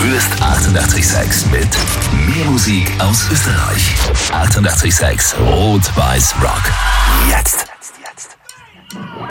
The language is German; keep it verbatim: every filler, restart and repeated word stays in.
hörst achtundachtzig Komma sechs mit mehr Musik aus Österreich. achtundachtzig Komma sechs Rot-Weiß Rock. Jetzt.